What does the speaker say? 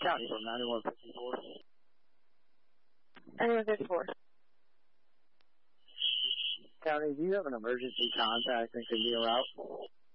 County from 9154. 9154. County, do you have an emergency contact and can be a route?